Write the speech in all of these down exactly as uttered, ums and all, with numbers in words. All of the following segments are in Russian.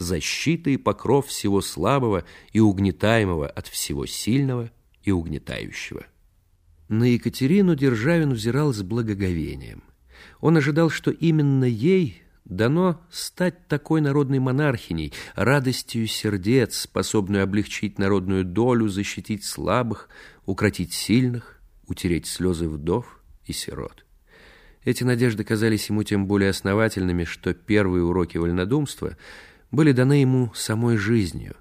защита и покров всего слабого и угнетаемого от всего сильного и угнетающего. На Екатерину Державин взирал с благоговением. Он ожидал, что именно ей дано стать такой народной монархиней, радостью сердец, способную облегчить народную долю, защитить слабых, укротить сильных, утереть слезы вдов и сирот. Эти надежды казались ему тем более основательными, что первые уроки вольнодумства были даны ему самой жизнью,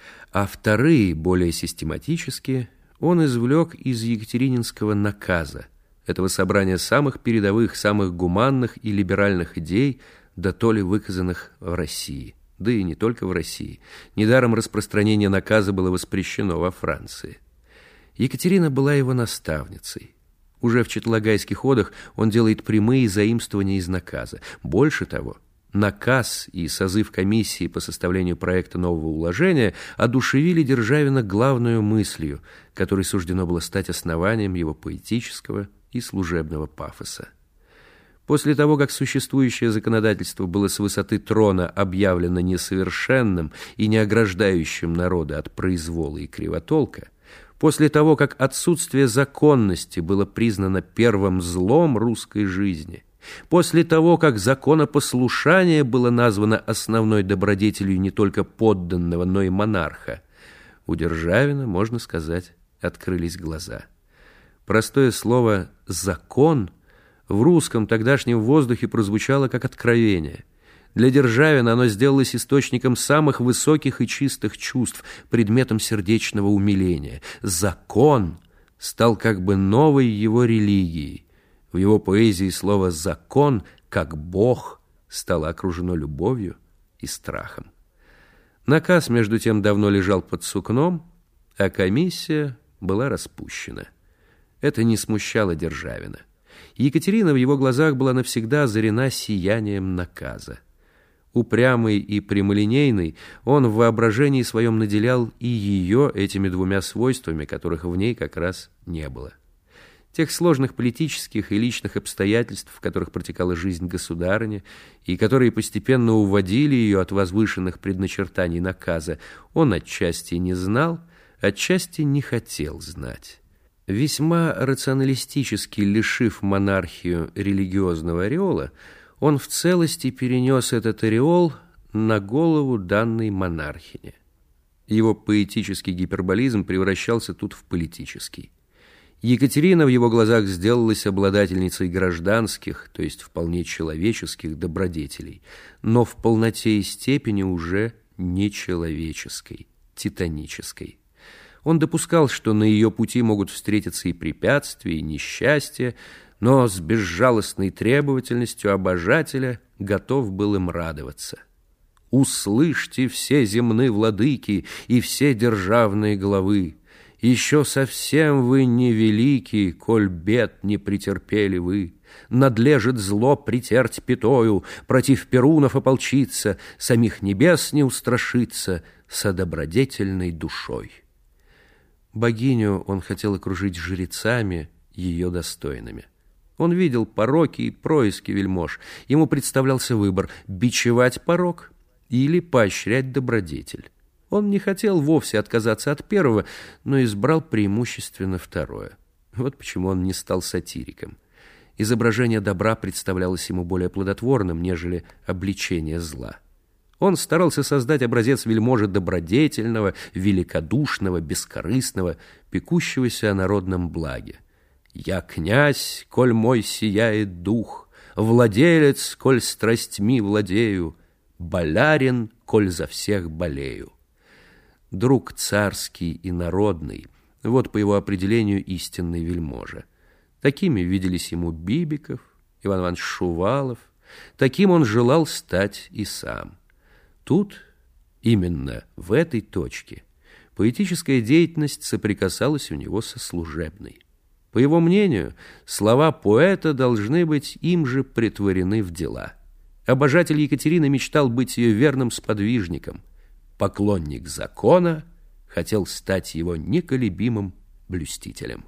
а вторые, более систематические, он извлек из Екатерининского наказа, этого собрания самых передовых, самых гуманных и либеральных идей, да то ли выказанных в России, да и не только в России. Недаром распространение наказа было воспрещено во Франции. Екатерина была его наставницей. Уже в Четлагайских одах он делает прямые заимствования из наказа. Больше того, наказ и созыв комиссии по составлению проекта нового уложения одушевили Державина главную мыслью, которой суждено было стать основанием его поэтического и служебного пафоса. После того, как существующее законодательство было с высоты трона объявлено несовершенным и не ограждающим народа от произвола и кривотолка, после того, как отсутствие законности было признано первым злом русской жизни, после того, как законопослушание было названо основной добродетелью не только подданного, но и монарха, у Державина, можно сказать, открылись глаза. Простое слово «закон» в русском тогдашнем воздухе прозвучало как откровение. Для Державина оно сделалось источником самых высоких и чистых чувств, предметом сердечного умиления. Закон стал как бы новой его религией. В его поэзии слово «закон», как «бог», стало окружено любовью и страхом. Наказ, между тем, давно лежал под сукном, а комиссия была распущена. Это не смущало Державина. Екатерина в его глазах была навсегда озарена сиянием наказа. Упрямый и прямолинейный, он в воображении своем наделял и ее этими двумя свойствами, которых в ней как раз не было. Тех сложных политических и личных обстоятельств, в которых протекала жизнь государыни, и которые постепенно уводили ее от возвышенных предначертаний наказа, он отчасти не знал, отчасти не хотел знать. Весьма рационалистически лишив монархию религиозного ореола, он в целости перенес этот ореол на голову данной монархини. Его поэтический гиперболизм превращался тут в политический. Екатерина в его глазах сделалась обладательницей гражданских, то есть вполне человеческих добродетелей, но в полноте и степени уже нечеловеческой, титанической. Он допускал, что на ее пути могут встретиться и препятствия, и несчастья, но с безжалостной требовательностью обожателя готов был им радоваться. «Услышьте все земные владыки и все державные главы, еще совсем вы не велики, коль бед не претерпели вы. Надлежит зло притерть пятою, против перунов ополчиться, самих небес не устрашиться со добродетельной душой». Богиню он хотел окружить жрецами, ее достойными. Он видел пороки и происки вельмож. Ему представлялся выбор – бичевать порок или поощрять добродетель. Он не хотел вовсе отказаться от первого, но избрал преимущественно второе. Вот почему он не стал сатириком. Изображение добра представлялось ему более плодотворным, нежели обличение зла. Он старался создать образец вельможи добродетельного, великодушного, бескорыстного, пекущегося о народном благе. «Я князь, коль мой сияет дух, владелец, коль страстьми владею, болярин, коль за всех болею». Друг царский и народный, вот по его определению истинный вельможа. Такими виделись ему Бибиков, Иван Иванович Шувалов, таким он желал стать и сам. Тут, именно в этой точке, поэтическая деятельность соприкасалась у него со служебной. По его мнению, слова поэта должны быть им же претворены в дела. Обожатель Екатерины мечтал быть ее верным сподвижником. Поклонник закона хотел стать его неколебимым блюстителем.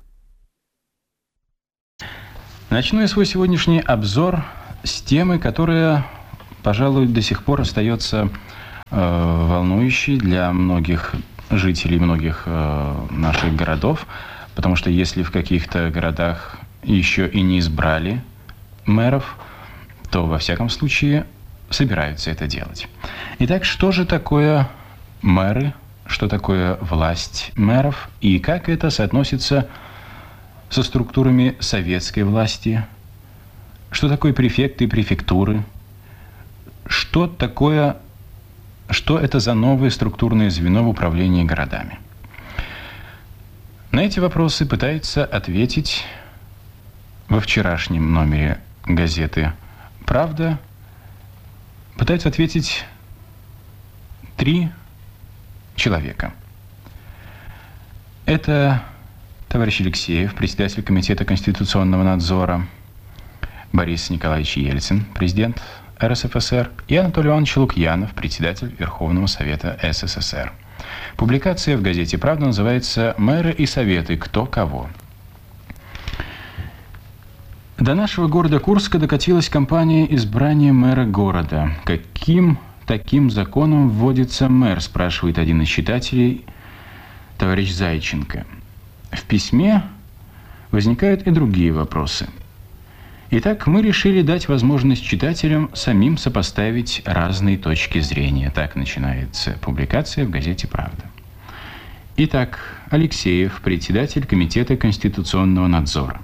Начну я свой сегодняшний обзор с темы, которая, пожалуй, до сих пор остается э, волнующий для многих жителей многих э, наших городов, потому что если в каких-то городах еще и не избрали мэров, то во всяком случае собираются это делать. Итак, что же такое мэры, что такое власть мэров и как это соотносится со структурами советской власти? Что такое префекты и префектуры? Что такое, что это за новое структурное звено в управлении городами? На эти вопросы пытается ответить во вчерашнем номере газеты «Правда», пытаются ответить три человека. Это товарищ Алексеев, председатель Комитета конституционного надзора, Борис Николаевич Ельцин, президент эр эс эф эс эр, и Анатолий Иванович Лукьянов, председатель Верховного Совета эс эс эс эр. Публикация в газете «Правда» называется «Мэры и советы. Кто кого». До нашего города Курска докатилась кампания избрания мэра города. Каким таким законом вводится мэр, спрашивает один из читателей, товарищ Зайченко. В письме возникают и другие вопросы. Итак, мы решили дать возможность читателям самим сопоставить разные точки зрения. Так начинается публикация в газете «Правда». Итак, Алексеев, председатель Комитета конституционного надзора.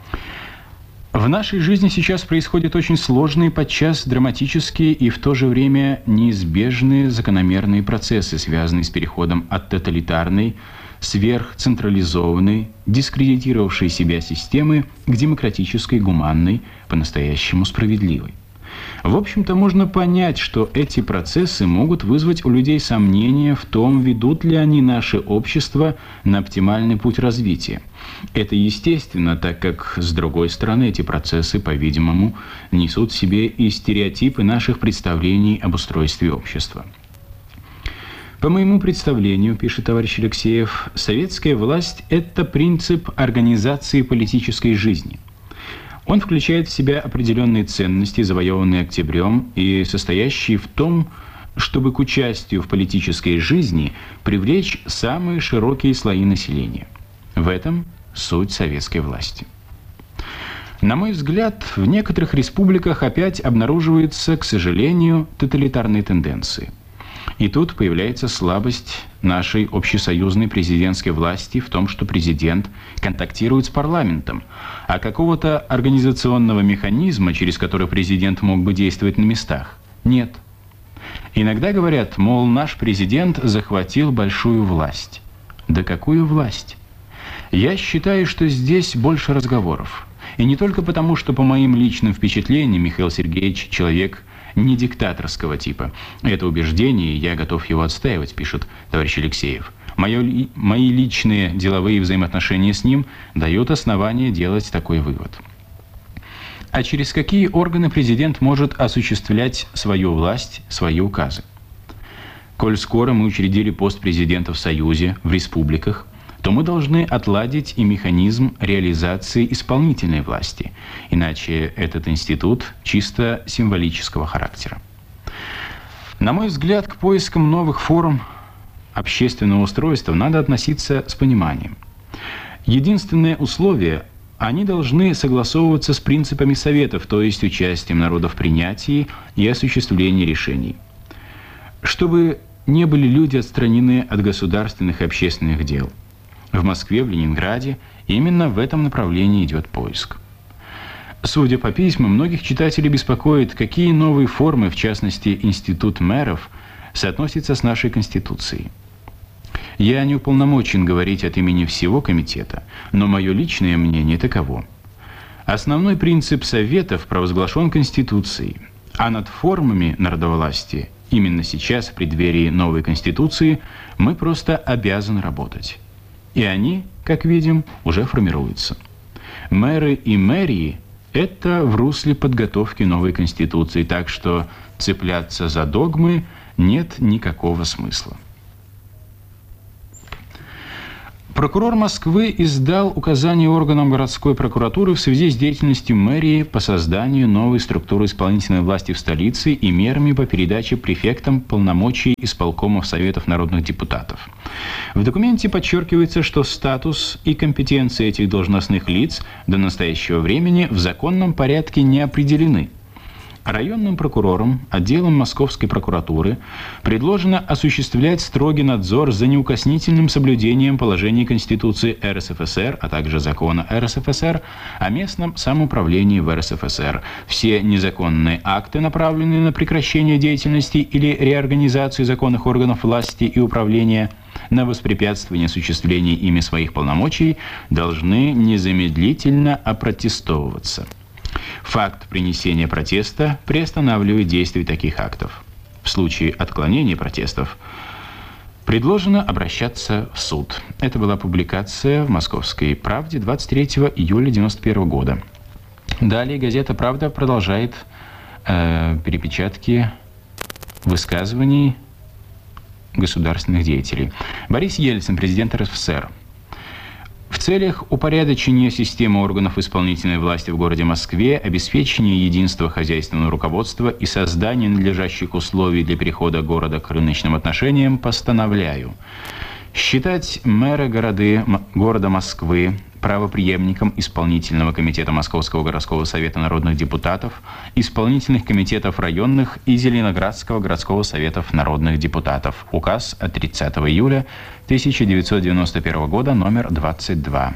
В нашей жизни сейчас происходят очень сложные, подчас драматические и в то же время неизбежные закономерные процессы, связанные с переходом от тоталитарной, сверхцентрализованной, дискредитировавшей себя системы к демократической, гуманной, по-настоящему справедливой. В общем-то, можно понять, что эти процессы могут вызвать у людей сомнения в том, ведут ли они наше общество на оптимальный путь развития. Это естественно, так как, с другой стороны, эти процессы, по-видимому, несут в себе и стереотипы наших представлений об устройстве общества. По моему представлению, пишет товарищ Алексеев, советская власть – это принцип организации политической жизни. Он включает в себя определенные ценности, завоеванные октябрем, и состоящие в том, чтобы к участию в политической жизни привлечь самые широкие слои населения. В этом суть советской власти. На мой взгляд, в некоторых республиках опять обнаруживаются, к сожалению, тоталитарные тенденции. И тут появляется слабость нашей общесоюзной президентской власти в том, что президент контактирует с парламентом, а какого-то организационного механизма, через который президент мог бы действовать на местах, нет. Иногда говорят, мол, наш президент захватил большую власть. Да какую власть? Я считаю, что здесь больше разговоров. И не только потому, что, по моим личным впечатлениям, Михаил Сергеевич человек не диктаторского типа. Это убеждение, я готов его отстаивать, пишет товарищ Алексеев. Моё, мои личные деловые взаимоотношения с ним дают основание делать такой вывод. А через какие органы президент может осуществлять свою власть, свои указы? Коль скоро мы учредили пост президента в Союзе, в республиках, то мы должны отладить и механизм реализации исполнительной власти. Иначе этот институт чисто символического характера. На мой взгляд, к поискам новых форм общественного устройства надо относиться с пониманием. Единственное условие – они должны согласовываться с принципами советов, то есть участием народа в принятии и осуществлении решений. Чтобы не были люди отстранены от государственных и общественных дел. В Москве, в Ленинграде именно в этом направлении идет поиск. Судя по письмам, многих читателей беспокоит, какие новые формы, в частности, институт мэров, соотносятся с нашей Конституцией. Я не уполномочен говорить от имени всего комитета, но мое личное мнение таково. Основной принцип советов провозглашен Конституцией, а над формами народовластия именно сейчас, в преддверии новой Конституции, мы просто обязаны работать. И они, как видим, уже формируются. Мэры и мэрии – это в русле подготовки новой Конституции, так что цепляться за догмы нет никакого смысла. Прокурор Москвы издал указание органам городской прокуратуры в связи с деятельностью мэрии по созданию новой структуры исполнительной власти в столице и мерами по передаче префектам полномочий исполкомов Советов народных депутатов. В документе подчеркивается, что статус и компетенции этих должностных лиц до настоящего времени в законном порядке не определены. Районным прокурором, отделом Московской прокуратуры предложено осуществлять строгий надзор за неукоснительным соблюдением положений Конституции эр эс эф эс эр, а также закона эр эс эф эс эр о местном самоуправлении в эр эс эф эс эр. Все незаконные акты, направленные на прекращение деятельности или реорганизацию законных органов власти и управления, на воспрепятствование осуществления ими своих полномочий, должны незамедлительно опротестовываться. Факт принесения протеста приостанавливает действие таких актов. В случае отклонения протестов предложено обращаться в суд. Это была публикация в «Московской правде» двадцать третьего июля девяносто первого года. Далее газета «Правда» продолжает э, перепечатки высказываний государственных деятелей. Борис Ельцин, президент эр эс эф эс эр. В целях упорядочения системы органов исполнительной власти в городе Москве, обеспечения единства хозяйственного руководства и создания надлежащих условий для перехода города к рыночным отношениям постановляю считать мэра города, города Москвы правопреемником исполнительного комитета Московского городского совета народных депутатов, исполнительных комитетов районных и Зеленоградского городского советов народных депутатов. Указ от тридцатого июля тысяча девятьсот девяносто первого года, номер двадцать два.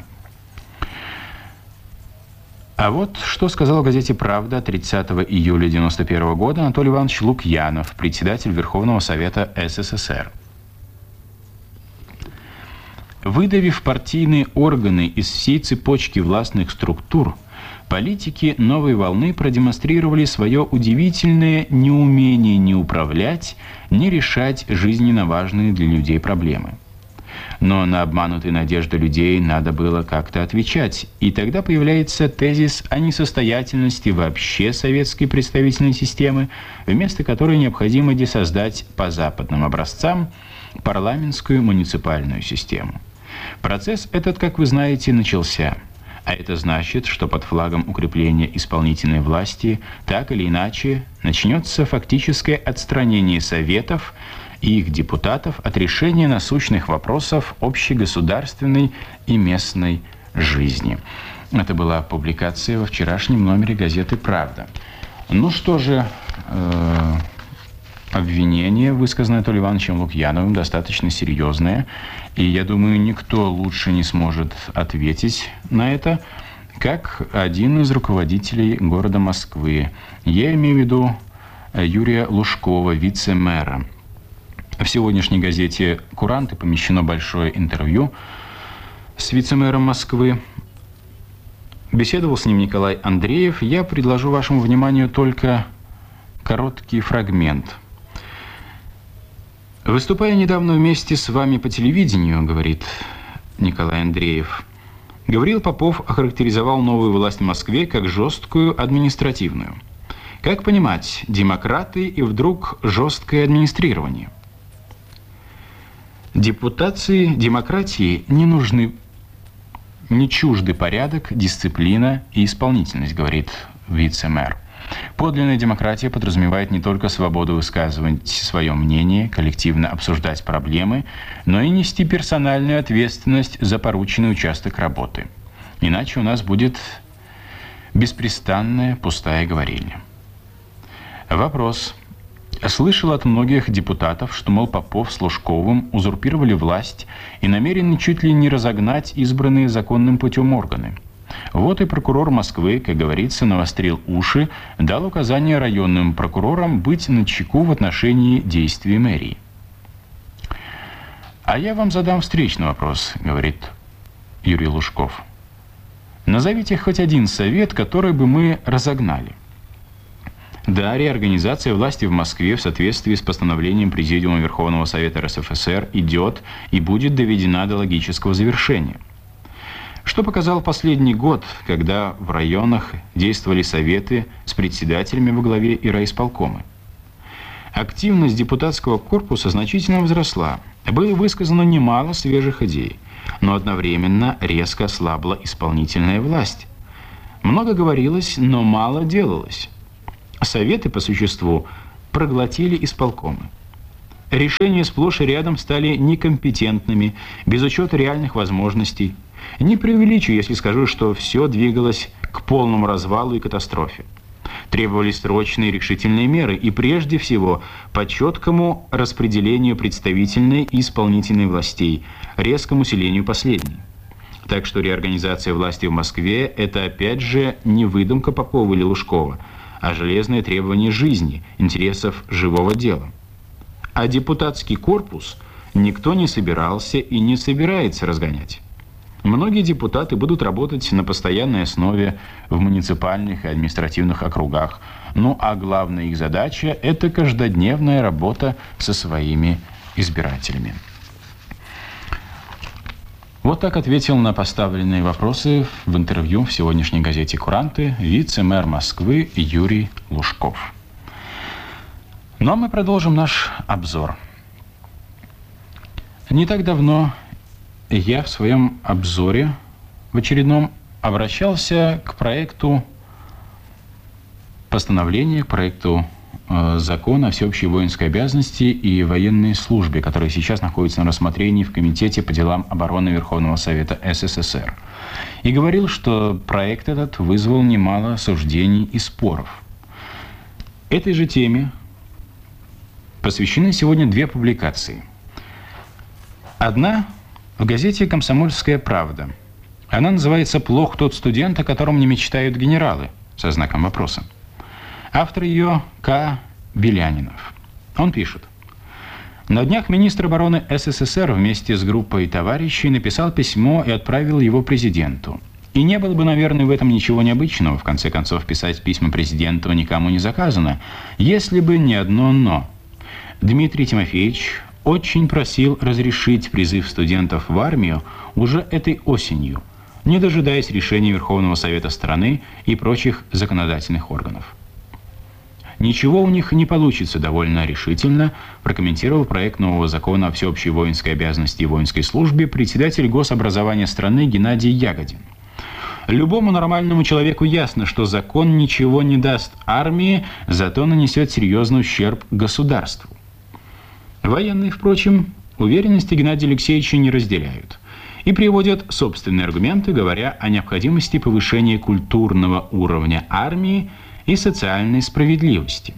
А вот что сказал в газете «Правда» тридцатого июля девяносто первого года Анатолий Иванович Лукьянов, председатель Верховного Совета эс эс эс эр. Выдавив партийные органы из всей цепочки властных структур, политики новой волны продемонстрировали свое удивительное неумение ни управлять, ни решать жизненно важные для людей проблемы. Но на обманутые надежды людей надо было как-то отвечать, и тогда появляется тезис о несостоятельности вообще советской представительной системы, вместо которой необходимо создать по западным образцам парламентскую муниципальную систему. Процесс этот, как вы знаете, начался. А это значит, что под флагом укрепления исполнительной власти так или иначе начнется фактическое отстранение советов и их депутатов от решения насущных вопросов общегосударственной и местной жизни. Это была публикация во вчерашнем номере газеты «Правда». Ну что же, э, обвинение, высказанное Анатолием Ивановичем Лукьяновым, достаточно серьезное. И я думаю, никто лучше не сможет ответить на это, как один из руководителей города Москвы. Я имею в виду Юрия Лужкова, вице-мэра. В сегодняшней газете «Куранты» помещено большое интервью с вице-мэром Москвы. Беседовал с ним Николай Андреев. Я предложу вашему вниманию только короткий фрагмент. «Выступая недавно вместе с вами по телевидению, — говорит Николай Андреев, — Гавриил Попов охарактеризовал новую власть в Москве как жесткую административную. Как понимать, демократы и вдруг жесткое администрирование? Депутации, демократии не нужны, не чужды порядок, дисциплина и исполнительность, — говорит вице-мэр. Подлинная демократия подразумевает не только свободу высказывать свое мнение, коллективно обсуждать проблемы, но и нести персональную ответственность за порученный участок работы. Иначе у нас будет беспрестанная пустая говорильня». Вопрос. Слышал от многих депутатов, что, мол, Попов с Лужковым узурпировали власть и намерены чуть ли не разогнать избранные законным путем органы. Вот и прокурор Москвы, как говорится, навострил уши, дал указание районным прокурорам быть начеку в отношении действий мэрии. «А я вам задам встречный вопрос, — говорит Юрий Лужков. Назовите хоть один совет, который бы мы разогнали. Да, реорганизация власти в Москве в соответствии с постановлением Президиума Верховного Совета эр эс эф эс эр идет и будет доведена до логического завершения. Что показал последний год, когда в районах действовали советы с председателями во главе и райисполкомы? Активность депутатского корпуса значительно возросла. Было высказано немало свежих идей, но одновременно резко ослабла исполнительная власть. Много говорилось, но мало делалось. Советы, по существу, проглотили исполкомы. Решения сплошь и рядом стали некомпетентными, без учета реальных возможностей. Не преувеличу, если скажу, что все двигалось к полному развалу и катастрофе. Требовались срочные решительные меры и, прежде всего, по четкому распределению представительной и исполнительной властей, резкому усилению последней. Так что реорганизация власти в Москве – это, опять же, не выдумка Попова или Лужкова, а железное требование жизни, интересов живого дела. А депутатский корпус никто не собирался и не собирается разгонять. Многие депутаты будут работать на постоянной основе в муниципальных и административных округах. Ну а главная их задача – это каждодневная работа со своими избирателями. Вот так ответил на поставленные вопросы в интервью в сегодняшней газете «Куранты» вице-мэр Москвы Юрий Лужков. Ну а мы продолжим наш обзор. Не так давно я в своем обзоре в очередном обращался к проекту постановления, к проекту э, закона о всеобщей воинской обязанности и военной службе, который сейчас находится на рассмотрении в Комитете по делам обороны Верховного Совета СССР. И говорил, что проект этот вызвал немало осуждений и споров. Этой же теме посвящены сегодня две публикации. Одна в газете «Комсомольская правда». Она называется «Плох тот студент, о котором не мечтают генералы», со знаком вопроса. Автор ее К. Белянинов. Он пишет: «На днях министр обороны СССР вместе с группой товарищей написал письмо и отправил его президенту. И не было бы, наверное, в этом ничего необычного, в конце концов, писать письма президенту никому не заказано, если бы не одно «но». Дмитрий Тимофеевич очень просил разрешить призыв студентов в армию уже этой осенью, не дожидаясь решения Верховного Совета страны и прочих законодательных органов. Ничего у них не получится довольно решительно, прокомментировал проект нового закона о всеобщей воинской обязанности и воинской службе председатель Гособразования страны Геннадий Ягодин. Любому нормальному человеку ясно, что закон ничего не даст армии, зато нанесет серьезный ущерб государству. Военные, впрочем, уверенности Геннадия Алексеевича не разделяют и приводят собственные аргументы, говоря о необходимости повышения культурного уровня армии и социальной справедливости.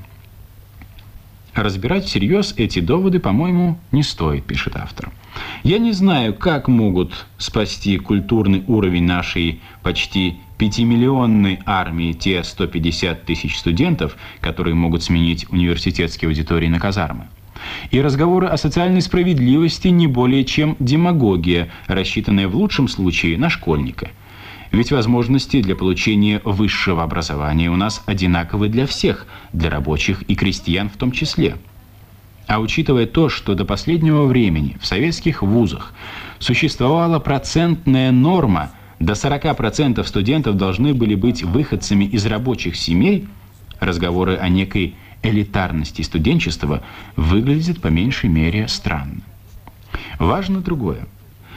Разбирать всерьез эти доводы, по-моему, не стоит, пишет автор. Я не знаю, как могут спасти культурный уровень нашей почти пятимиллионной армии те сто пятьдесят тысяч студентов, которые могут сменить университетские аудитории на казармы. И разговоры о социальной справедливости не более чем демагогия, рассчитанная в лучшем случае на школьника. Ведь возможности для получения высшего образования у нас одинаковы для всех, для рабочих и крестьян в том числе. А учитывая то, что до последнего времени в советских вузах существовала процентная норма, до сорока процентов студентов должны были быть выходцами из рабочих семей, разговоры о некой элитарности студенчества выглядят по меньшей мере странно. Важно другое.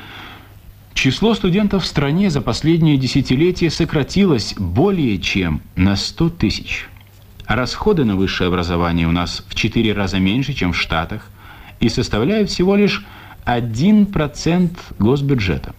Число студентов в стране за последние десятилетия сократилось более чем на сто тысяч. Расходы на высшее образование у нас в четыре раза меньше, чем в Штатах, и составляют всего лишь один процент госбюджета.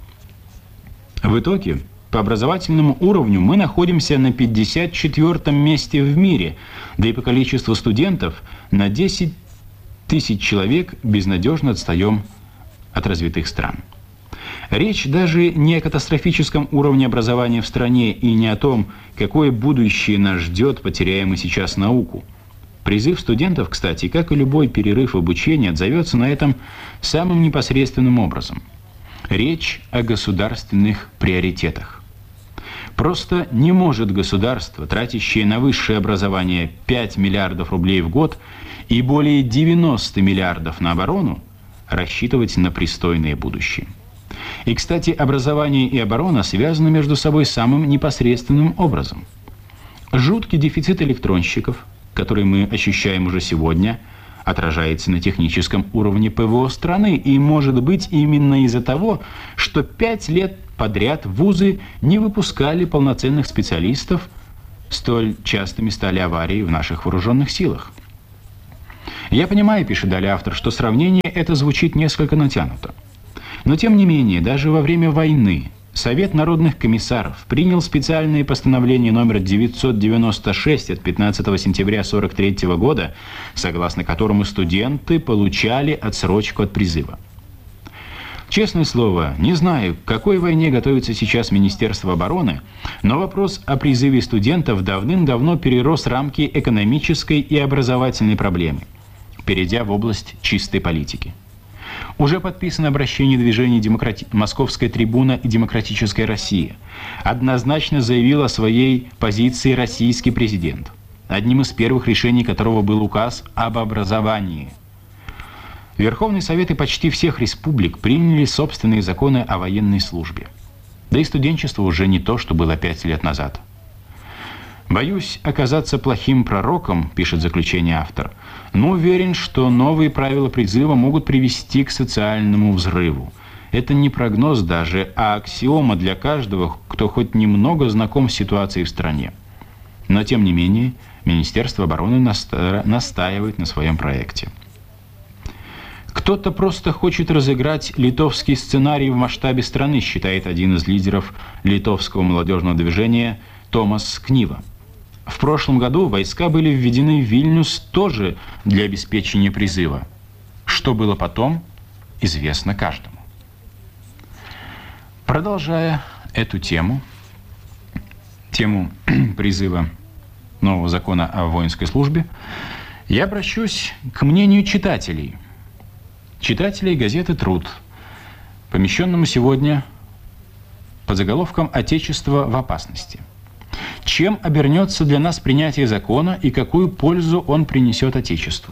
В итоге, по образовательному уровню мы находимся на пятьдесят четвёртом месте в мире, да и по количеству студентов на десять тысяч человек безнадежно отстаем от развитых стран. Речь даже не о катастрофическом уровне образования в стране и не о том, какое будущее нас ждет, потеряя мы сейчас науку. Призыв студентов, кстати, как и любой перерыв в обучении, отзовется на этом самым непосредственным образом. Речь о государственных приоритетах. Просто не может государство, тратящее на высшее образование пять миллиардов рублей в год и более девяноста миллиардов на оборону, рассчитывать на пристойное будущее. И, кстати, образование и оборона связаны между собой самым непосредственным образом. Жуткий дефицит электронщиков, который мы ощущаем уже сегодня, отражается на техническом уровне ПВО страны и может быть именно из-за того, что пять лет подряд вузы не выпускали полноценных специалистов, столь частыми стали аварии в наших вооруженных силах. Я понимаю, пишет далее автор, что сравнение это звучит несколько натянуто. Но тем не менее, даже во время войны Совет народных комиссаров принял специальное постановление номер девятьсот девяносто шесть от пятнадцатого сентября сорок третьего года, согласно которому студенты получали отсрочку от призыва. Честное слово, не знаю, к какой войне готовится сейчас Министерство обороны, но вопрос о призыве студентов давным-давно перерос рамки экономической и образовательной проблемы, перейдя в область чистой политики. Уже подписано обращение движения демократи... «Московская трибуна» и «Демократическая Россия». Однозначно заявил о своей позиции российский президент, одним из первых решений которого был указ об образовании. Верховные Советы почти всех республик приняли собственные законы о военной службе. Да и студенчество уже не то, что было пять лет назад. «Боюсь оказаться плохим пророком», — пишет заключение автор, «но уверен, что новые правила призыва могут привести к социальному взрыву. Это не прогноз даже, а аксиома для каждого, кто хоть немного знаком с ситуацией в стране». Но, тем не менее, Министерство обороны наста... настаивает на своем проекте. «Кто-то просто хочет разыграть литовский сценарий в масштабе страны», считает один из лидеров литовского молодежного движения Томас Книва. В прошлом году войска были введены в Вильнюс тоже для обеспечения призыва. Что было потом, известно каждому. Продолжая эту тему, тему призыва нового закона о воинской службе, я обращусь к мнению читателей. Читателей газеты «Труд», помещенному сегодня под заголовком «Отечество в опасности». Чем обернется для нас принятие закона и какую пользу он принесет Отечеству?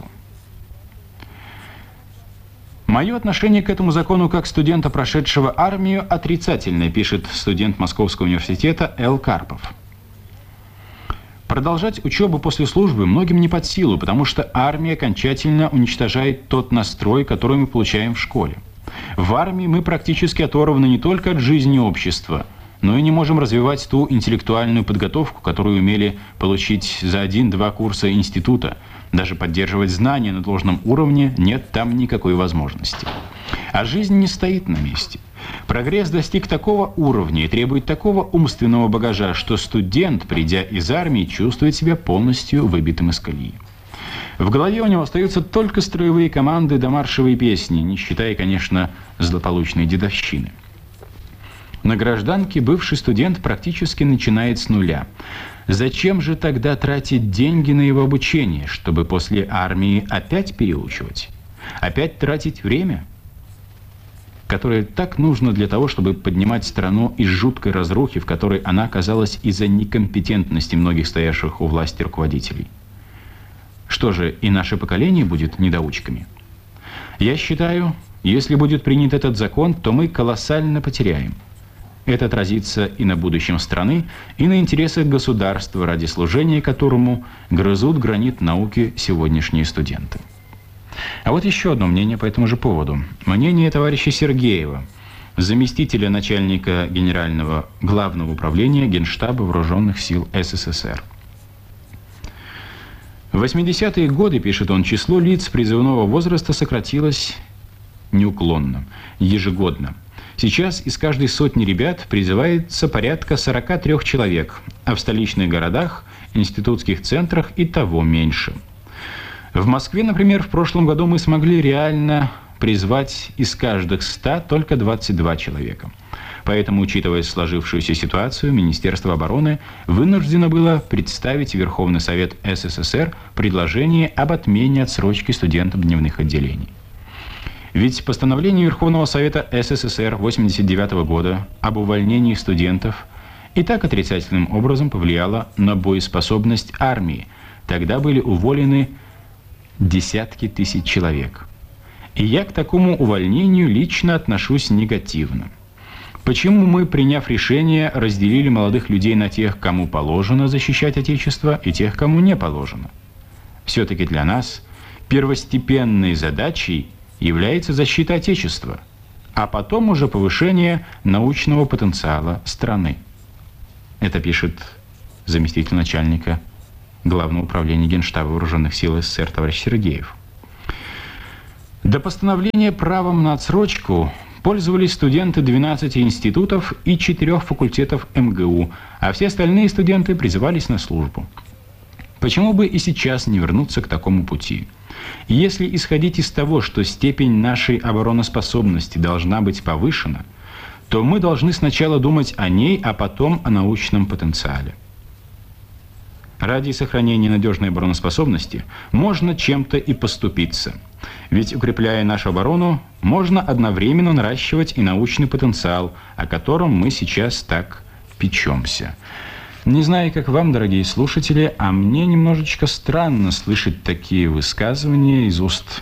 Мое отношение к этому закону как студента, прошедшего армию, отрицательное, пишет студент Московского университета Л. Карпов. Продолжать учебу после службы многим не под силу, потому что армия окончательно уничтожает тот настрой, который мы получаем в школе. В армии мы практически оторваны не только от жизни общества, но и не можем развивать ту интеллектуальную подготовку, которую умели получить за один-два курса института. Даже поддерживать знания на должном уровне нет там никакой возможности. А жизнь не стоит на месте. Прогресс достиг такого уровня и требует такого умственного багажа, что студент, придя из армии, чувствует себя полностью выбитым из колеи. В голове у него остаются только строевые команды да маршевые песни, не считая, конечно, злополучной дедовщины. На гражданке бывший студент практически начинает с нуля. Зачем же тогда тратить деньги на его обучение, чтобы после армии опять переучивать? Опять тратить время, которое так нужно для того, чтобы поднимать страну из жуткой разрухи, в которой она оказалась из-за некомпетентности многих стоявших у власти руководителей? Что же, и наше поколение будет недоучками? Я считаю, если будет принят этот закон, то мы колоссально потеряем. Это отразится и на будущем страны, и на интересах государства, ради служения которому грызут гранит науки сегодняшние студенты. А вот еще одно мнение по этому же поводу. Мнение товарища Сергеева, заместителя начальника Генерального главного управления Генштаба Вооруженных сил СССР. В восьмидесятые годы, пишет он, число лиц призывного возраста сократилось неуклонно, ежегодно. Сейчас из каждой сотни ребят призывается порядка сорока трёх человек, а в столичных городах, институтских центрах и того меньше. В Москве, например, в прошлом году мы смогли реально призвать из каждых ста только двадцать два человека. Поэтому, учитывая сложившуюся ситуацию, Министерство обороны вынуждено было представить в Верховный Совет СССР предложение об отмене отсрочки студентам дневных отделений. Ведь постановление Верховного Совета СССР восемьдесят девятого года об увольнении студентов и так отрицательным образом повлияло на боеспособность армии. Тогда были уволены десятки тысяч человек. И я к такому увольнению лично отношусь негативно. Почему мы, приняв решение, разделили молодых людей на тех, кому положено защищать Отечество, и тех, кому не положено? Все-таки для нас первостепенной задачей является защита Отечества, а потом уже повышение научного потенциала страны. Это пишет заместитель начальника Главного управления Генштаба Вооруженных сил СССР товарищ Сергеев. До постановления правом на отсрочку пользовались студенты двенадцати институтов и четырёх факультетов эм гэ у, а все остальные студенты призывались на службу. Почему бы и сейчас не вернуться к такому пути? Если исходить из того, что степень нашей обороноспособности должна быть повышена, то мы должны сначала думать о ней, а потом о научном потенциале. Ради сохранения надежной обороноспособности можно чем-то и поступиться. Ведь, укрепляя нашу оборону, можно одновременно наращивать и научный потенциал, о котором мы сейчас так печемся. Не знаю, как вам, дорогие слушатели, а мне немножечко странно слышать такие высказывания из уст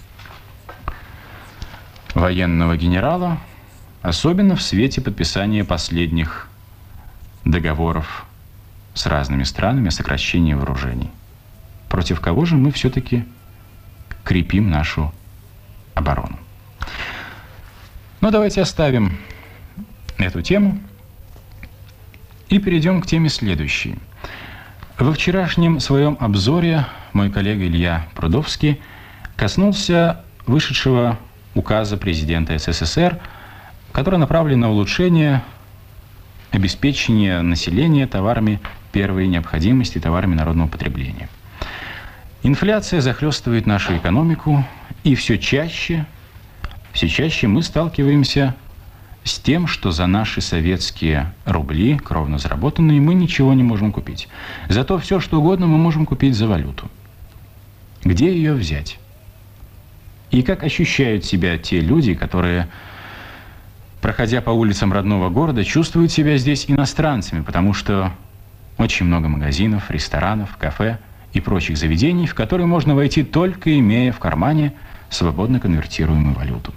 военного генерала, особенно в свете подписания последних договоров с разными странами о сокращении вооружений. Против кого же мы все-таки крепим нашу оборону? Но давайте оставим эту тему и перейдем к теме следующей. Во вчерашнем своем обзоре мой коллега Илья Прудовский коснулся вышедшего указа президента эс эс эс эр, который направлен на улучшение обеспечения населения товарами первой необходимости, товарами народного потребления. Инфляция захлестывает нашу экономику, и все чаще, все чаще мы сталкиваемся с тем, что за наши советские рубли, кровно заработанные, мы ничего не можем купить. Зато все, что угодно, мы можем купить за валюту. Где ее взять? И как ощущают себя те люди, которые, проходя по улицам родного города, чувствуют себя здесь иностранцами, потому что очень много магазинов, ресторанов, кафе и прочих заведений, в которые можно войти, только имея в кармане свободно конвертируемую валюту.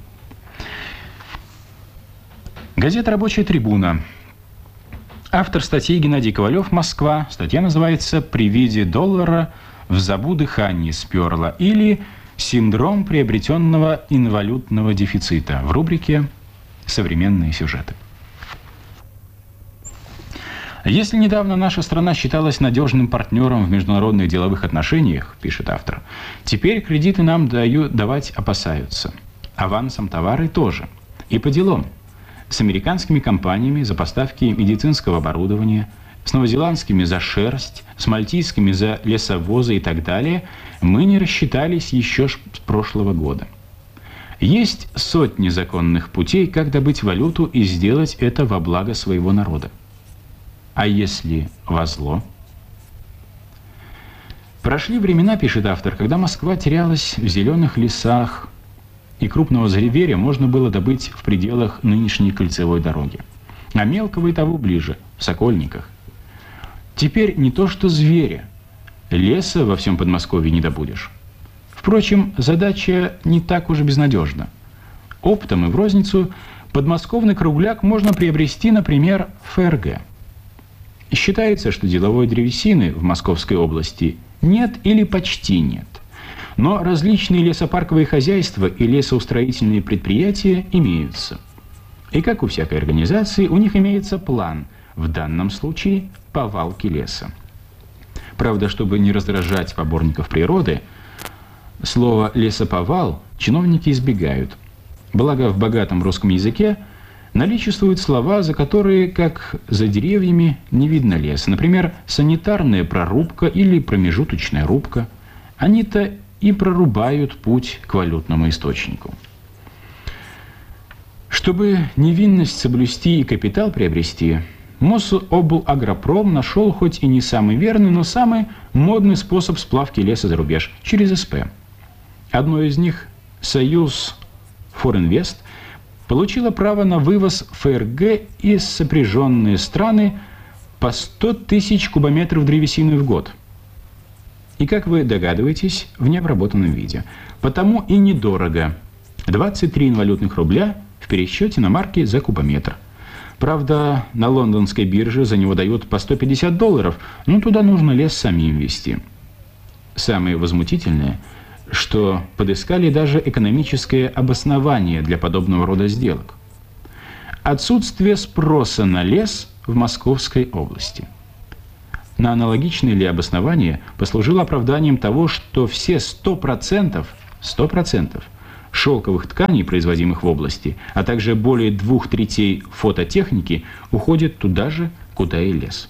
Газета «Рабочая трибуна». Автор статьи Геннадий Ковалев, Москва. Статья называется «При виде доллара в забу дыхание сперло» или «Синдром приобретенного инвалютного дефицита» в рубрике «Современные сюжеты». Если недавно наша страна считалась надежным партнером в международных деловых отношениях, пишет автор, теперь кредиты нам дают, давать опасаются. Авансом товары тоже. И по делам. С американскими компаниями за поставки медицинского оборудования, с новозеландскими за шерсть, с мальтийскими за лесовозы и так далее мы не рассчитались еще с прошлого года. Есть сотни законных путей, как добыть валюту и сделать это во благо своего народа. А если во зло? Прошли времена, пишет автор, когда Москва терялась в зеленых лесах, и крупного зверя можно было добыть в пределах нынешней кольцевой дороги. А мелкого и того ближе, в Сокольниках. Теперь не то что зверя, леса во всем Подмосковье не добудешь. Впрочем, задача не так уж и безнадежна. Оптом и в розницу подмосковный кругляк можно приобрести, например, в эф эр гэ. Считается, что деловой древесины в Московской области нет или почти нет. Но различные лесопарковые хозяйства и лесоустроительные предприятия имеются. И как у всякой организации, у них имеется план, в данном случае повалки леса. Правда, чтобы не раздражать поборников природы, слово «лесоповал» чиновники избегают. Благо в богатом русском языке наличествуют слова, за которые, как за деревьями, не видно леса. Например, санитарная прорубка или промежуточная рубка. Они-то и прорубают путь к валютному источнику. Чтобы невинность соблюсти и капитал приобрести, Мособлагропром нашел хоть и не самый верный, но самый модный способ сплавки леса за рубеж – через эс пэ. Одно из них, Союз Форинвест, получило право на вывоз эф эр гэ и сопряженные страны по сто тысяч кубометров древесины в год. И, как вы догадываетесь, в необработанном виде. Потому и недорого. двадцать три инвалютных рубля в пересчете на марки за кубометр. Правда, на лондонской бирже за него дают по сто пятьдесят долларов, но туда нужно лес самим везти. Самое возмутительное, что подыскали даже экономическое обоснование для подобного рода сделок. Отсутствие спроса на лес в Московской области. На аналогичное ли обоснование послужило оправданием того, что все сто процентов, сто процентов шелковых тканей, производимых в области, а также более двух третей фототехники уходят туда же, куда и лес.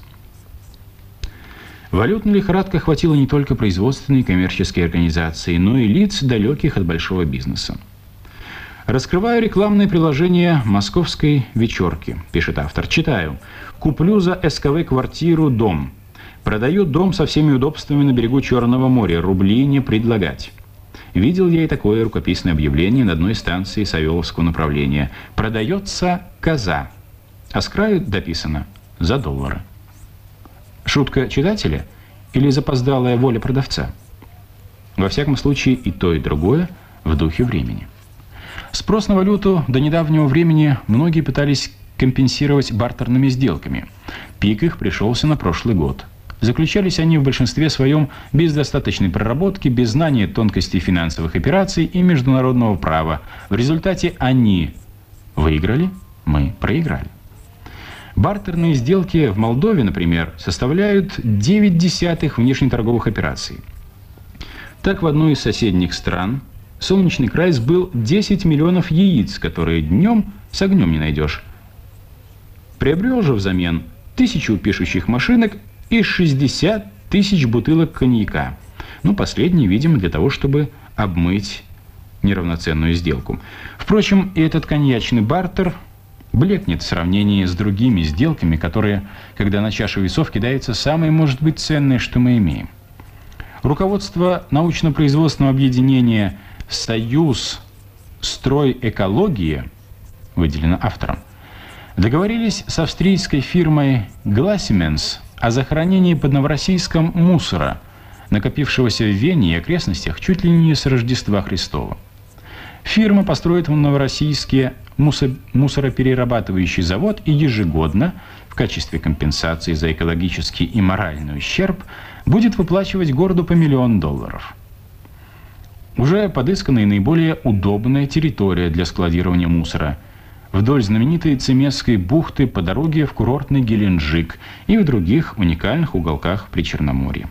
Валютная лихорадка охватила не только производственные и коммерческие организации, но и лиц, далеких от большого бизнеса. «Раскрываю рекламное приложение московской вечерки», – пишет автор. Читаю. «Куплю за СКВ квартиру, дом. Продаю дом со всеми удобствами на берегу Черного моря. Рубли не предлагать». Видел я и такое рукописное объявление на одной станции Савеловского направления. «Продается коза». А с краю дописано «за доллары». Шутка читателя или запоздалая воля продавца? Во всяком случае, и то, и другое в духе времени. Спрос на валюту до недавнего времени многие пытались компенсировать бартерными сделками. Пик их пришелся на прошлый год. Заключались они в большинстве своем без достаточной проработки, без знания тонкостей финансовых операций и международного права. В результате они выиграли, мы проиграли. Бартерные сделки в Молдове, например, составляют девять десятых внешнеторговых операций. Так, в одной из соседних стран Солнечный край сбыл десять миллионов яиц, которые днем с огнем не найдешь. Приобрел же взамен тысячу пишущих машинок и шестьдесят тысяч бутылок коньяка. Ну, последний, видимо, для того, чтобы обмыть неравноценную сделку. Впрочем, и этот коньячный бартер блекнет в сравнении с другими сделками, которые, когда на чашу весов кидается самое, может быть, ценное, что мы имеем. Руководство научно-производственного объединения «Союз стройэкологии», выделено автором, договорились с австрийской фирмой «Глассименс» о захоронении под Новороссийском мусора, накопившегося в Вене и окрестностях чуть ли не с Рождества Христова. Фирма построит в Новороссийске мусороперерабатывающий завод и ежегодно, в качестве компенсации за экологический и моральный ущерб, будет выплачивать городу по миллион долларов. Уже подыскана и наиболее удобная территория для складирования мусора вдоль знаменитой Цемесской бухты по дороге в курортный Геленджик и в других уникальных уголках Причерноморья.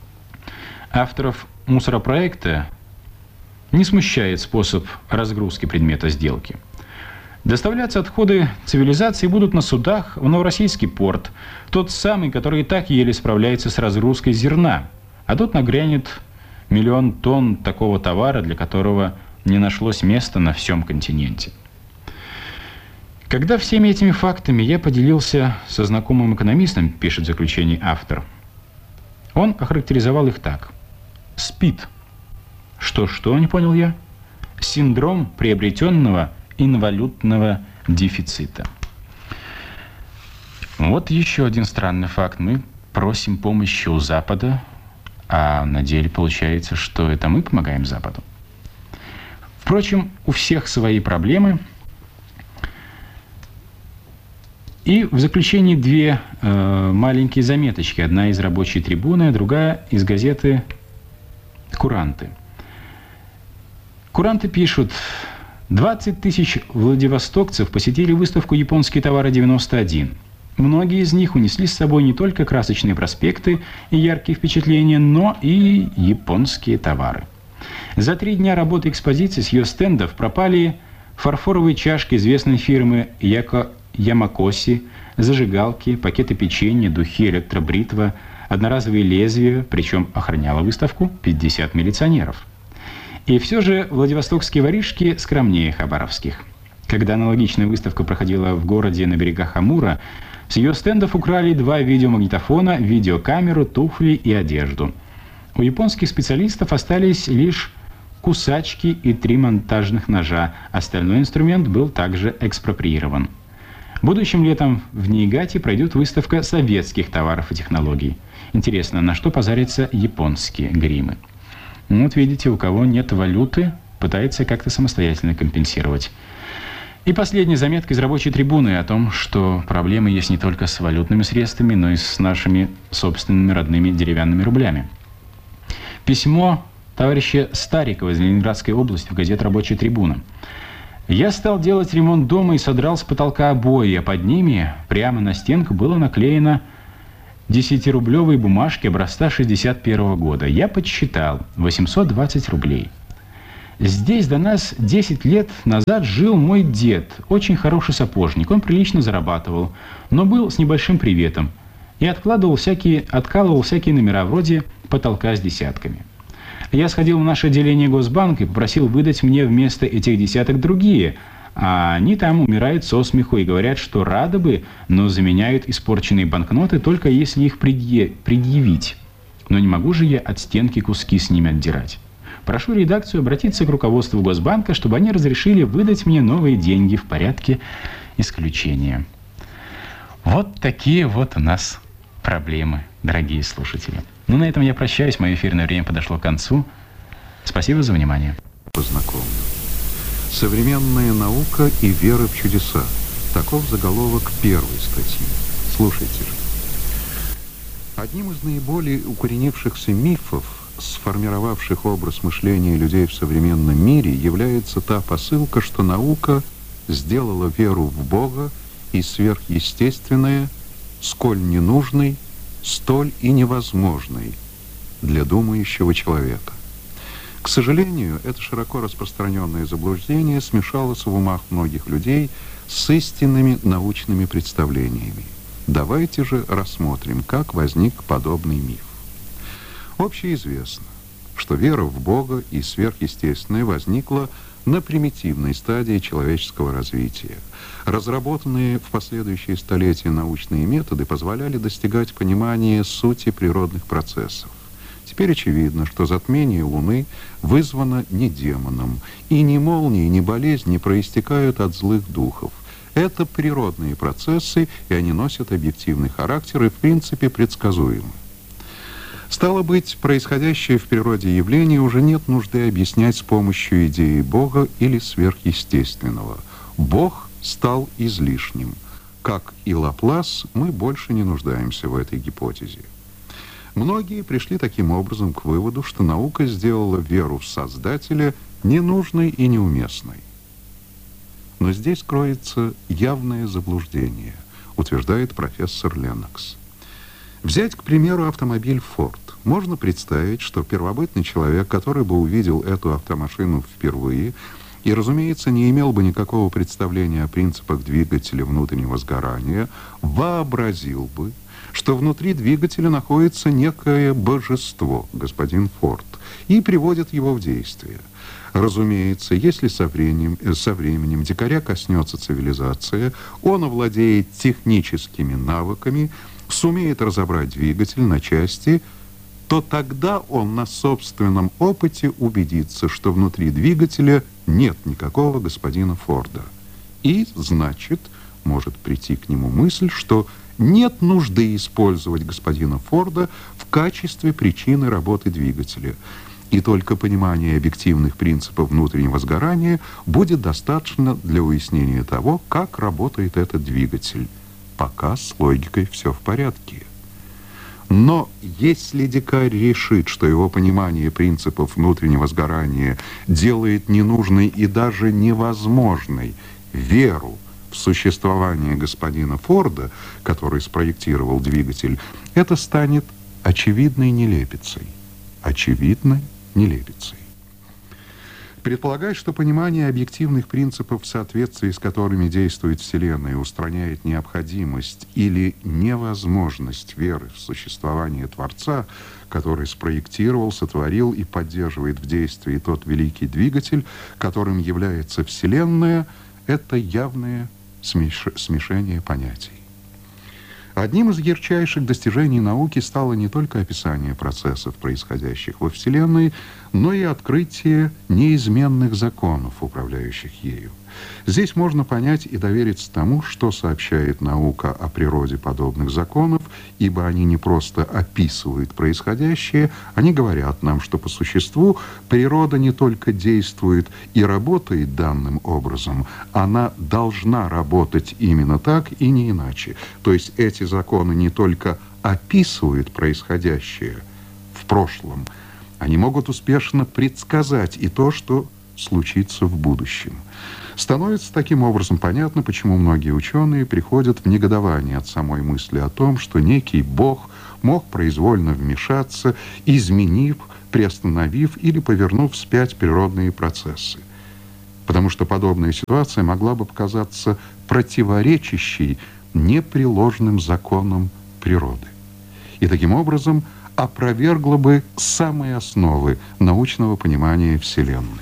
Авторов мусоропроекта не смущает способ разгрузки предмета сделки. Доставляться отходы цивилизации будут на судах в Новороссийский порт, тот самый, который и так еле справляется с разгрузкой зерна, а тут нагрянет миллион тонн такого товара, для которого не нашлось места на всем континенте. Когда всеми этими фактами я поделился со знакомым экономистом, пишет в заключении автор, он охарактеризовал их так. СПИД. Что-что, не понял я? Синдром приобретенного инвалютного дефицита. Вот еще один странный факт. Мы просим помощи у Запада, а на деле получается, что это мы помогаем Западу. Впрочем, у всех свои проблемы. И в заключении две э, маленькие заметочки. Одна из рабочей трибуны, другая из газеты «Куранты». Куранты пишут: двадцать тысяч владивостокцев посетили выставку «Японские товары девяносто один». Многие из них унесли с собой не только красочные проспекты и яркие впечатления, но и японские товары. За три дня работы экспозиции с ее стендов пропали фарфоровые чашки известной фирмы Яко Ямакоси, зажигалки, пакеты печенья, духи, электробритва, одноразовые лезвия, причем охраняла выставку пятьдесят милиционеров. И все же владивостокские воришки скромнее хабаровских. Когда аналогичная выставка проходила в городе на берегах Амура, с ее стендов украли два видеомагнитофона, видеокамеру, туфли и одежду. У японских специалистов остались лишь кусачки и три монтажных ножа. Остальной инструмент был также экспроприирован. Будущим летом в Ниигате пройдет выставка советских товаров и технологий. Интересно, на что позарятся японские гримы? Вот видите, у кого нет валюты, пытается как-то самостоятельно компенсировать. И последняя заметка из рабочей трибуны о том, что проблемы есть не только с валютными средствами, но и с нашими собственными родными деревянными рублями. Письмо товарища Старикова из Ленинградской области в газете «Рабочая трибуна». Я стал делать ремонт дома и содрал с потолка обои, а под ними прямо на стенку было наклеено десятирублевые бумажки образца шестьдесят первого года. Я подсчитал – восемьсот двадцать рублей. Здесь до нас десять лет назад жил мой дед, очень хороший сапожник. Он прилично зарабатывал, но был с небольшим приветом и откладывал всякие, откалывал всякие номера вроде потолка с десятками. Я сходил в наше отделение Госбанка и попросил выдать мне вместо этих десяток другие, а они там умирают со смеху и говорят, что рады бы, но заменяют испорченные банкноты только если их предъявить. Но не могу же я от стенки куски с ними отдирать. Прошу редакцию обратиться к руководству Госбанка, чтобы они разрешили выдать мне новые деньги в порядке исключения. Вот такие вот у нас проблемы, дорогие слушатели. Ну, на этом я прощаюсь. Мое эфирное время подошло к концу. Спасибо за внимание. Познакомлю. Современная наука и вера в чудеса. Таков заголовок первой статьи. Слушайте же. Одним из наиболее укоренившихся мифов, сформировавших образ мышления людей в современном мире, является та посылка, что наука сделала веру в Бога и сверхъестественное сколь ненужной, столь и невозможной для думающего человека. К сожалению, это широко распространенное заблуждение смешалось в умах многих людей с истинными научными представлениями. Давайте же рассмотрим, как возник подобный миф. Общеизвестно, что вера в Бога и сверхъестественное возникла на примитивной стадии человеческого развития. Разработанные в последующие столетия научные методы позволяли достигать понимания сути природных процессов. Теперь очевидно, что затмение Луны вызвано не демоном, и ни молнии, ни болезнь не проистекают от злых духов. Это природные процессы, и они носят объективный характер и, в принципе, предсказуемы. Стало быть, происходящее в природе явление уже нет нужды объяснять с помощью идеи Бога или сверхъестественного. Бог стал излишним. Как и Лаплас, мы больше не нуждаемся в этой гипотезе. Многие пришли таким образом к выводу, что наука сделала веру в Создателя ненужной и неуместной. Но здесь кроется явное заблуждение, утверждает профессор Леннокс. Взять, к примеру, автомобиль Ford. Можно представить, что первобытный человек, который бы увидел эту автомашину впервые и, разумеется, не имел бы никакого представления о принципах двигателя внутреннего сгорания, вообразил бы, что внутри двигателя находится некое божество, господин Форд, и приводит его в действие. Разумеется, если со временем, со временем дикаря коснется цивилизация, он овладеет техническими навыками, сумеет разобрать двигатель на части, то тогда он на собственном опыте убедится, что внутри двигателя нет никакого господина Форда. И, значит, может прийти к нему мысль, что нет нужды использовать господина Форда в качестве причины работы двигателя. И только понимание объективных принципов внутреннего сгорания будет достаточно для уяснения того, как работает этот двигатель. Пока с логикой все в порядке. Но если дикарь решит, что его понимание принципов внутреннего сгорания делает ненужной и даже невозможной веру в существование господина Форда, который спроектировал двигатель, это станет очевидной нелепицей. Очевидной нелепицей. Предполагает, что понимание объективных принципов, в соответствии с которыми действует Вселенная, устраняет необходимость или невозможность веры в существование Творца, который спроектировал, сотворил и поддерживает в действии тот великий двигатель, которым является Вселенная, это явное смеш... смешение понятий. Одним из ярчайших достижений науки стало не только описание процессов, происходящих во Вселенной, но и открытие неизменных законов, управляющих ею. Здесь можно понять и довериться тому, что сообщает наука о природе подобных законов, ибо они не просто описывают происходящее, они говорят нам, что по существу природа не только действует и работает данным образом, она должна работать именно так и не иначе. То есть эти законы не только описывают происходящее в прошлом, Они могут успешно предсказать и то, что случится в будущем. Становится таким образом понятно, почему многие ученые приходят в негодование от самой мысли о том, что некий Бог мог произвольно вмешаться, изменив, приостановив или повернув вспять природные процессы. Потому что подобная ситуация могла бы показаться противоречащей непреложным законам природы. И таким образом опровергла бы самые основы научного понимания Вселенной.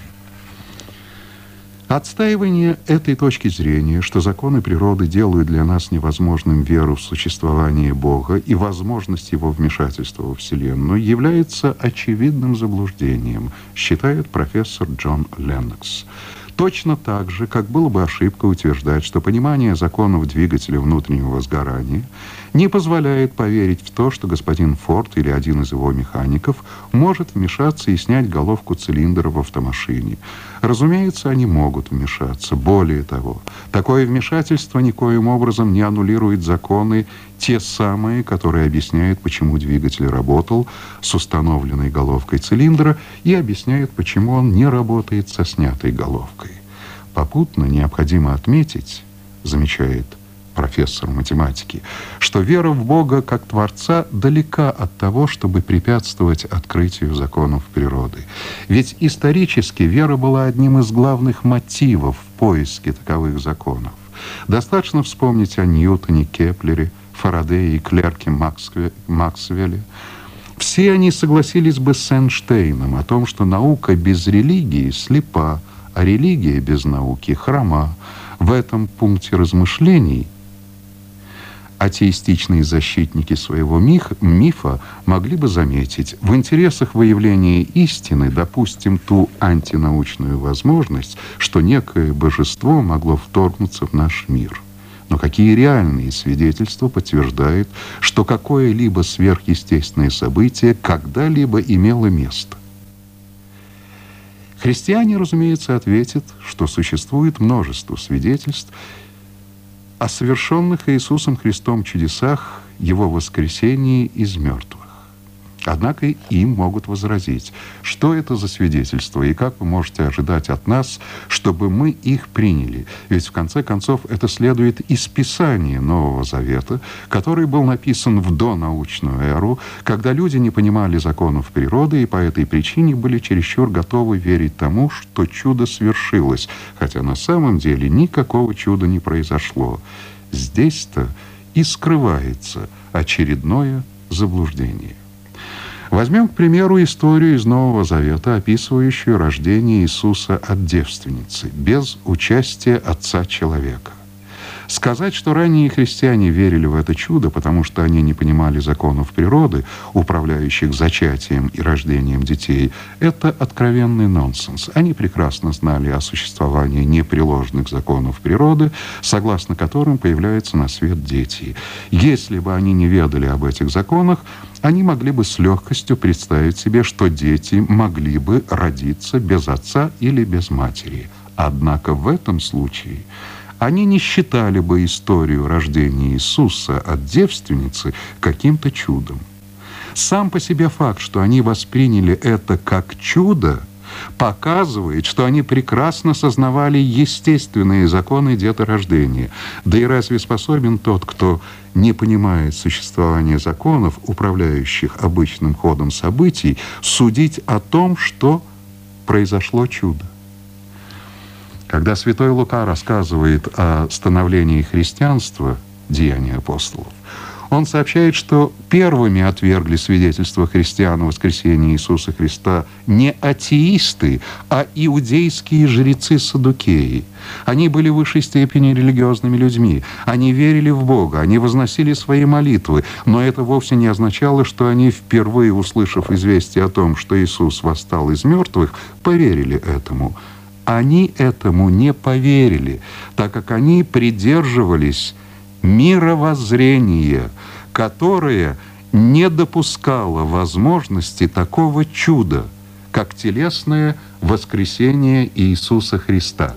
Отстаивание этой точки зрения, что законы природы делают для нас невозможным веру в существование Бога и возможность его вмешательства во Вселенную, является очевидным заблуждением, считает профессор Джон Леннокс. Точно так же, как было бы ошибка утверждать, что понимание законов двигателя внутреннего сгорания не позволяет поверить в то, что господин Форд или один из его механиков может вмешаться и снять головку цилиндра в автомашине. Разумеется, они могут вмешаться. Более того, такое вмешательство никоим образом не аннулирует законы, те самые, которые объясняют, почему двигатель работал с установленной головкой цилиндра, и объясняют, почему он не работает со снятой головкой. Попутно необходимо отметить, замечает профессор математики, что вера в Бога как Творца далека от того, чтобы препятствовать открытию законов природы. Ведь исторически вера была одним из главных мотивов в поиске таковых законов. Достаточно вспомнить о Ньютоне, Кеплере, Фарадее и Клерке Максвелле. Все они согласились бы с Эйнштейном о том, что наука без религии слепа, а религия без науки хрома. В этом пункте размышлений атеистичные защитники своего мифа могли бы заметить: в интересах выявления истины допустим ту антинаучную возможность, что некое божество могло вторгнуться в наш мир. Но какие реальные свидетельства подтверждают, что какое-либо сверхъестественное событие когда-либо имело место? Христиане, разумеется, ответят, что существует множество свидетельств о совершенных Иисусом Христом чудесах, Его воскресении из мертвых. Однако им могут возразить: что это за свидетельства и как вы можете ожидать от нас, чтобы мы их приняли? Ведь в конце концов это следует из Писания Нового Завета, который был написан в донаучную эру, когда люди не понимали законов природы и по этой причине были чересчур готовы верить тому, что чудо свершилось, хотя на самом деле никакого чуда не произошло. Здесь-то и скрывается очередное заблуждение. Возьмем, к примеру, историю из Нового Завета, описывающую рождение Иисуса от девственницы, без участия Отца Человека. Сказать, что ранние христиане верили в это чудо, потому что они не понимали законов природы, управляющих зачатием и рождением детей, это откровенный нонсенс. Они прекрасно знали о существовании непреложных законов природы, согласно которым появляются на свет дети. Если бы они не ведали об этих законах, они могли бы с легкостью представить себе, что дети могли бы родиться без отца или без матери. Однако в этом случае они не считали бы историю рождения Иисуса от девственницы каким-то чудом. Сам по себе факт, что они восприняли это как чудо, показывает, что они прекрасно сознавали естественные законы деторождения. Да и разве способен тот, кто не понимает существование законов, управляющих обычным ходом событий, судить о том, что произошло чудо? Когда святой Лука рассказывает о становлении христианства, Деяния апостолов, он сообщает, что первыми отвергли свидетельство христиан о воскресении Иисуса Христа не атеисты, а иудейские жрецы-саддукеи. Они были в высшей степени религиозными людьми. Они верили в Бога, они возносили свои молитвы, но это вовсе не означало, что они, впервые услышав известие о том, что Иисус восстал из мертвых, поверили этому. Они этому не поверили, так как они придерживались мировоззрения, которое не допускало возможности такого чуда, как телесное воскресение Иисуса Христа.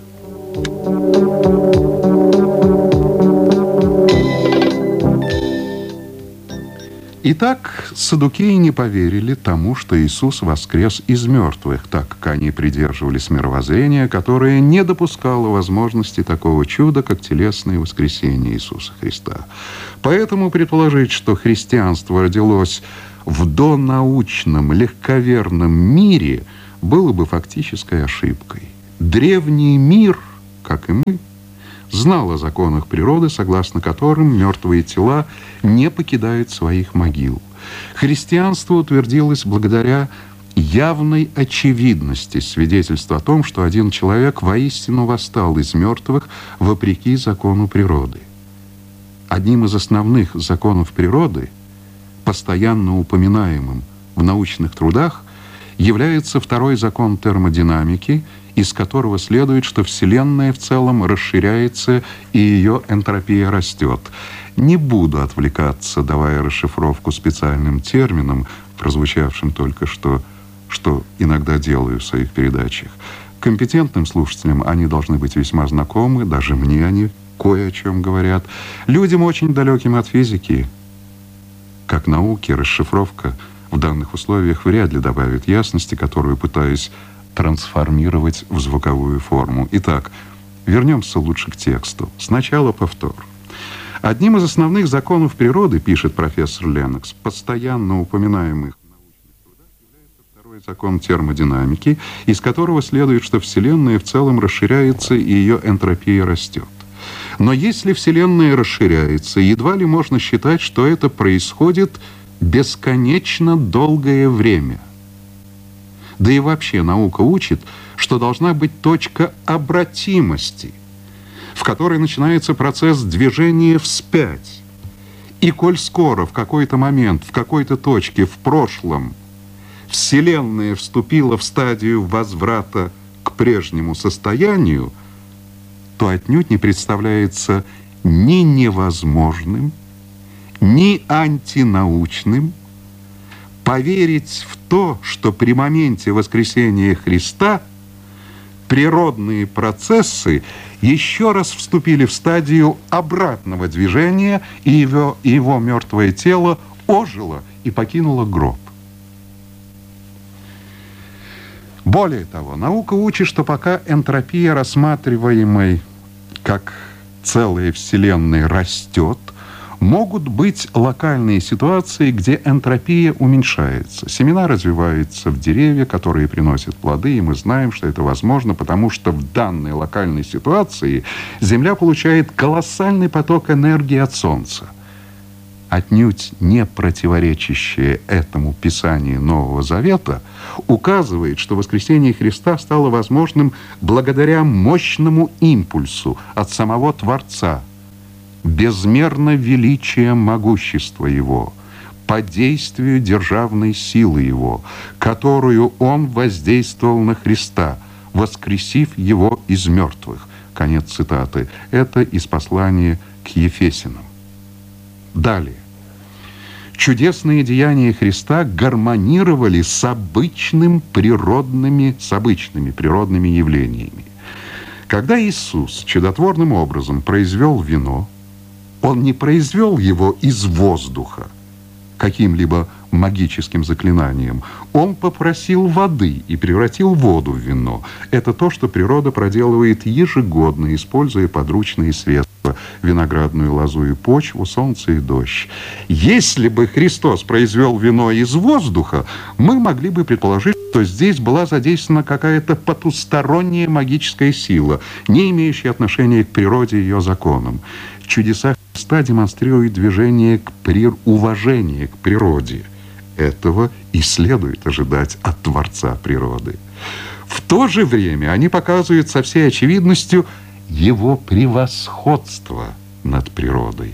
Итак, саддукеи не поверили тому, что Иисус воскрес из мертвых, так как они придерживались мировоззрения, которое не допускало возможности такого чуда, как телесное воскресение Иисуса Христа. Поэтому предположить, что христианство родилось в донаучном, легковерном мире, было бы фактической ошибкой. Древний мир, как и мы, знал о законах природы, согласно которым мертвые тела не покидают своих могил. Христианство утвердилось благодаря явной очевидности свидетельства о том, что один человек воистину восстал из мертвых вопреки закону природы. Одним из основных законов природы, постоянно упоминаемым в научных трудах, является второй закон термодинамики, из которого следует, что Вселенная в целом расширяется и ее энтропия растет. Не буду отвлекаться, давая расшифровку специальным терминам, прозвучавшим только что, что иногда делаю в своих передачах. Компетентным слушателям они должны быть весьма знакомы, даже мне они кое о чем говорят. Людям, очень далеким от физики, как науки, расшифровка в данных условиях вряд ли добавит ясности, которую пытаюсь трансформировать в звуковую форму. Итак, вернемся лучше к тексту. Сначала повтор. Одним из основных законов природы, пишет профессор Леннокс, постоянно упоминаемых в научных трудах, является второй закон термодинамики, из которого следует, что Вселенная в целом расширяется и ее энтропия растет. Но если Вселенная расширяется, едва ли можно считать, что это происходит бесконечно долгое время. Да и вообще наука учит, что должна быть точка обратимости, в которой начинается процесс движения вспять. И коль скоро в какой-то момент, в какой-то точке в прошлом Вселенная вступила в стадию возврата к прежнему состоянию, то отнюдь не представляется ни невозможным, ни антинаучным поверить в то, что при моменте воскресения Христа природные процессы еще раз вступили в стадию обратного движения, и его, и его мертвое тело ожило и покинуло гроб. Более того, наука учит, что пока энтропия, рассматриваемой как целая Вселенная, растет, могут быть локальные ситуации, где энтропия уменьшается. Семена развиваются в деревья, которые приносят плоды, и мы знаем, что это возможно, потому что в данной локальной ситуации Земля получает колоссальный поток энергии от Солнца. Отнюдь не противоречащее этому Писание Нового Завета указывает, что воскресение Христа стало возможным благодаря мощному импульсу от самого Творца, безмерно величие могущества Его, по действию державной силы Его, которую Он воздействовал на Христа, воскресив Его из мертвых. Конец цитаты. Это из послания к Ефесянам. Далее. Чудесные деяния Христа гармонировали с обычным природными, с обычными природными явлениями. Когда Иисус чудотворным образом произвел вино, Он не произвел его из воздуха каким-либо магическим заклинанием. Он попросил воды и превратил воду в вино. Это то, что природа проделывает ежегодно, используя подручные средства: виноградную лозу и почву, солнце и дождь. Если бы Христос произвел вино из воздуха, мы могли бы предположить, что здесь была задействована какая-то потусторонняя магическая сила, не имеющая отношения к природе и ее законам. Чудеса Христа демонстрируют движение к при... уважение к природе. Этого и следует ожидать от Творца природы. В то же время они показывают со всей очевидностью Его превосходство над природой.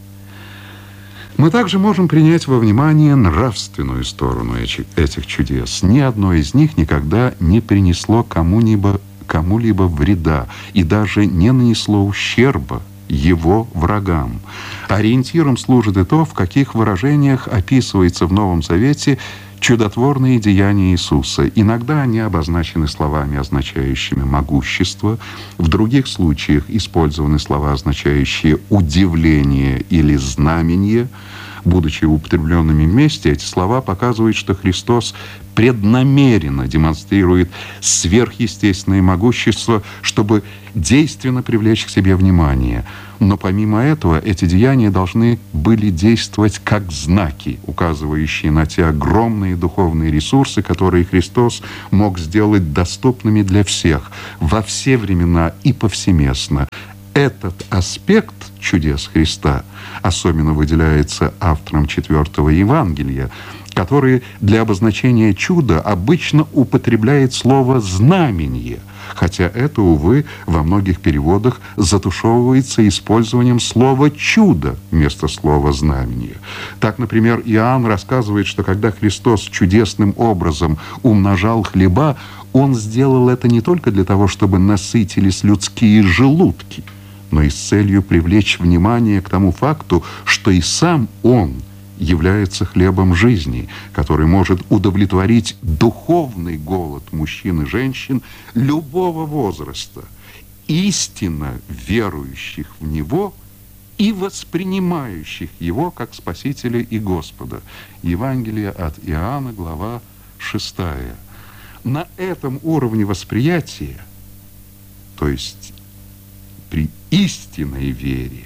Мы также можем принять во внимание нравственную сторону этих чудес. Ни одно из них никогда не принесло кому-либо, кому-либо вреда и даже не нанесло ущерба его врагам. Ориентиром служит и то, в каких выражениях описывается в Новом Завете чудотворные деяния Иисуса. Иногда они обозначены словами, означающими могущество, в других случаях использованы слова, означающие удивление или знамение. Будучи употребленными вместе, эти слова показывают, что Христос преднамеренно демонстрирует сверхъестественное могущество, чтобы действенно привлечь к себе внимание. Но помимо этого, эти деяния должны были действовать как знаки, указывающие на те огромные духовные ресурсы, которые Христос мог сделать доступными для всех во все времена и повсеместно. Этот аспект чудес Христа особенно выделяется автором четвертого Евангелия, который для обозначения чуда обычно употребляет слово «знамение», хотя это, увы, во многих переводах затушевывается использованием слова «чудо» вместо слова «знамение». Так, например, Иоанн рассказывает, что когда Христос чудесным образом умножал хлеба, Он сделал это не только для того, чтобы насытились людские желудки, но и с целью привлечь внимание к тому факту, что и сам Он является хлебом жизни, который может удовлетворить духовный голод мужчин и женщин любого возраста, истинно верующих в Него и воспринимающих Его как Спасителя и Господа. Евангелие от Иоанна, глава шестая. На этом уровне восприятия, то есть при истинной вере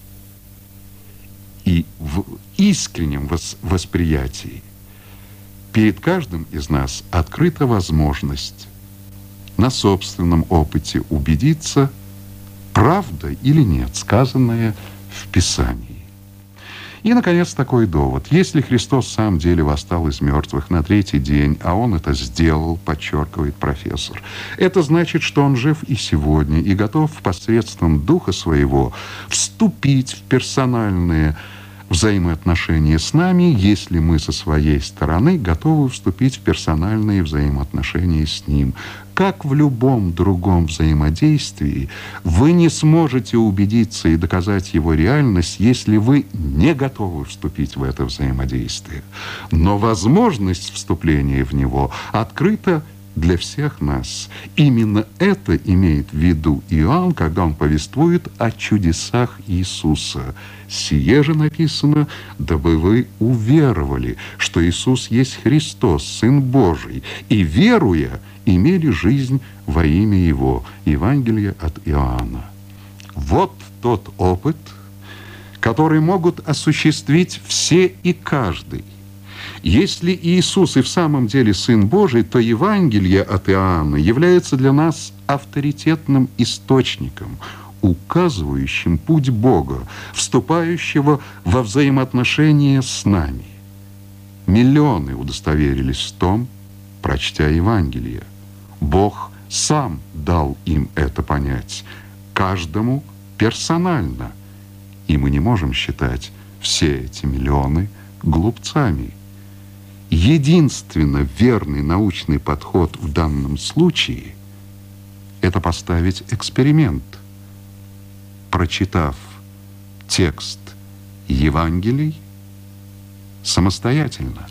и в искреннем восприятии, перед каждым из нас открыта возможность на собственном опыте убедиться, правда или нет сказанное в Писании. И, наконец, такой довод. Если Христос в самом деле восстал из мертвых на третий день, а Он это сделал, подчеркивает профессор, это значит, что Он жив и сегодня, и готов посредством Духа Своего вступить в персональные взаимоотношения с нами, если мы со своей стороны готовы вступить в персональные взаимоотношения с Ним. Как в любом другом взаимодействии, вы не сможете убедиться и доказать его реальность, если вы не готовы вступить в это взаимодействие. Но возможность вступления в него открыта для всех нас. Именно это имеет в виду Иоанн, когда он повествует о чудесах Иисуса. «Сие же написано, дабы вы уверовали, что Иисус есть Христос, Сын Божий, и, веруя, имели жизнь во имя Его». Евангелие от Иоанна. Вот тот опыт, который могут осуществить все и каждый. Если Иисус и в самом деле Сын Божий, то Евангелие от Иоанна является для нас авторитетным источником, указывающим путь Бога, вступающего во взаимоотношения с нами. Миллионы удостоверились в том, прочтя Евангелие. Бог сам дал им это понять, каждому персонально. И мы не можем считать все эти миллионы глупцами. Единственно верный научный подход в данном случае – это поставить эксперимент. Прочитав текст Евангелий самостоятельно.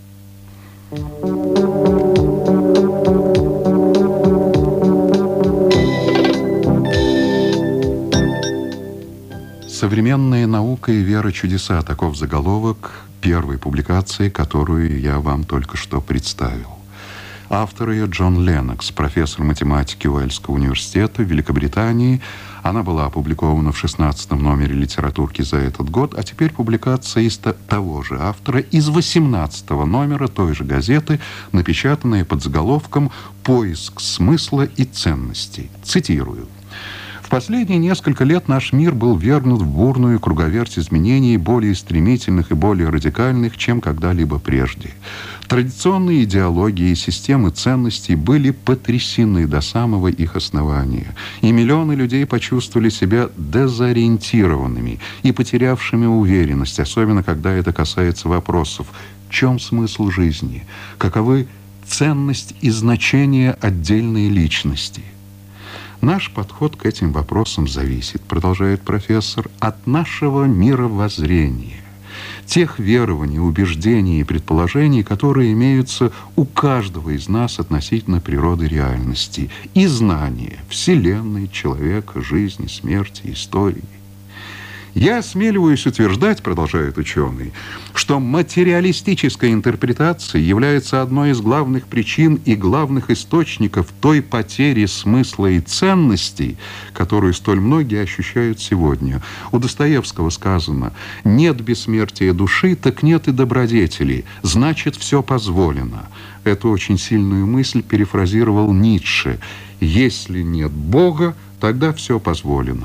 «Современная наука и вера чудеса» – таков заголовок первой публикации, которую я вам только что представил. Автор ее Джон Леннокс, профессор математики Уэльского университета в Великобритании. Она была опубликована в шестнадцатом номере «Литературки» за этот год, а теперь публикация из того же автора из восемнадцатого номера той же газеты, напечатанная под заголовком «Поиск смысла и ценностей». Цитирую. В последние несколько лет наш мир был ввергнут в бурную круговерть изменений, более стремительных и более радикальных, чем когда-либо прежде. Традиционные идеологии и системы ценностей были потрясены до самого их основания, и миллионы людей почувствовали себя дезориентированными и потерявшими уверенность, особенно когда это касается вопросов: в чем смысл жизни, каковы ценность и значение отдельной личности. Наш подход к этим вопросам зависит, продолжает профессор, от нашего мировоззрения, тех верований, убеждений и предположений, которые имеются у каждого из нас относительно природы реальности и знания Вселенной, человека, жизни, смерти, истории. Я осмеливаюсь утверждать, продолжает ученый, что материалистическая интерпретация является одной из главных причин и главных источников той потери смысла и ценностей, которую столь многие ощущают сегодня. У Достоевского сказано: «Нет бессмертия души, так нет и добродетелей, значит, все позволено». Эту очень сильную мысль перефразировал Ницше: «Если нет Бога, тогда все позволено».